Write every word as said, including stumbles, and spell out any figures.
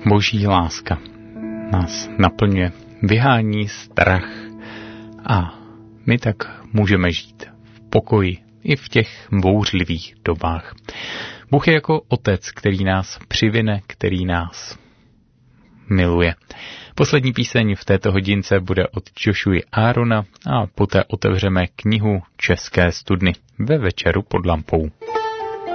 Boží láska nás naplňuje, vyhání strach a my tak můžeme žít v pokoji i v těch bouřlivých dobách. Bůh je jako otec, který nás přivine, který nás miluje. Poslední píseň v této hodince bude od Joshuy Aarona a poté otevřeme knihu České studny ve Večeru pod lampou.